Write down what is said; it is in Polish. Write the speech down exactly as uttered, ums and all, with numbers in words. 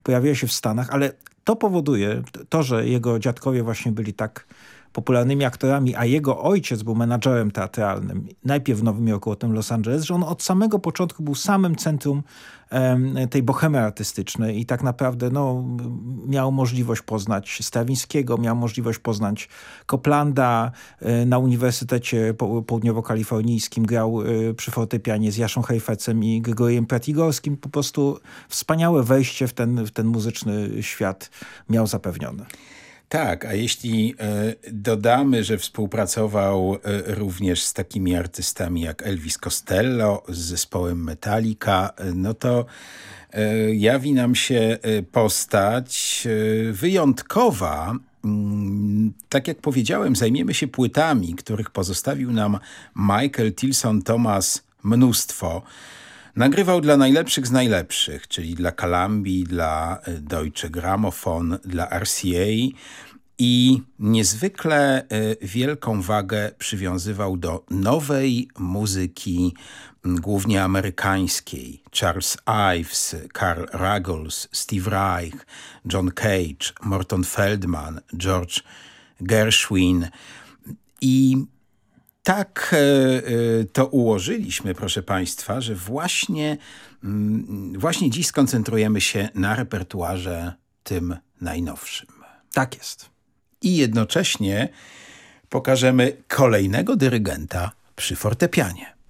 pojawiła się w Stanach, ale to powoduje, to, że jego dziadkowie właśnie byli tak popularnymi aktorami, a jego ojciec był menadżerem teatralnym, najpierw w Nowym Jorku, potem Los Angeles, że on od samego początku był samym centrum em, tej bohemy artystycznej i tak naprawdę no, miał możliwość poznać Strawińskiego, miał możliwość poznać Coplanda, e, na Uniwersytecie Po- Południowo-Kalifornijskim grał e, przy fortepianie z Jaszą Heifetzem i Grigoriem Pratigorskim. Po prostu wspaniałe wejście w ten, w ten muzyczny świat miał zapewnione. Tak, a jeśli e, dodamy, że współpracował e, również z takimi artystami jak Elvis Costello, z zespołem Metallica, e, no to e, jawi nam się e, postać e, wyjątkowa. Mm, tak jak powiedziałem, zajmiemy się płytami, których pozostawił nam Michael Tilson Thomas mnóstwo. Nagrywał dla najlepszych z najlepszych, czyli dla Columbia, dla Deutsche Grammophon, dla R C A i niezwykle wielką wagę przywiązywał do nowej muzyki, głównie amerykańskiej. Charles Ives, Carl Ruggles, Steve Reich, John Cage, Morton Feldman, George Gershwin i tak to ułożyliśmy, proszę Państwa, że właśnie, właśnie dziś skoncentrujemy się na repertuarze tym najnowszym. Tak jest. I jednocześnie pokażemy kolejnego dyrygenta przy fortepianie.